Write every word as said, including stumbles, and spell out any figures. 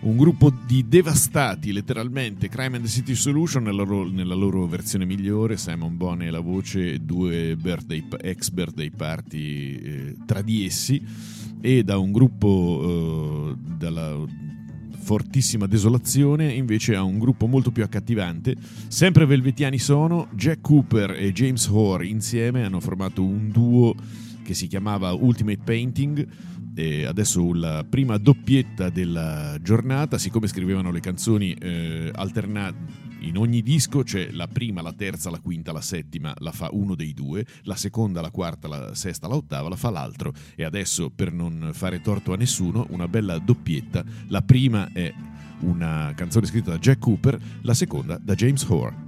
un gruppo di devastati, letteralmente, Crime and the City Solution nella loro, nella loro versione migliore, Simon Boney alla voce, due birthday, ex birthday party eh, tra di essi, e da un gruppo eh, dalla fortissima desolazione invece a un gruppo molto più accattivante. Sempre velvetiani sono, Jack Cooper e James Hoare insieme hanno formato un duo che si chiamava Ultimate Painting. E adesso la prima doppietta della giornata, siccome scrivevano le canzoni eh, alternate in ogni disco, c'è la prima, la terza, la quinta, la settima la fa uno dei due, la seconda, la quarta, la sesta, la ottava la fa l'altro, e adesso, per non fare torto a nessuno, una bella doppietta. La prima è una canzone scritta da Jack Cooper, la seconda da James Hoare.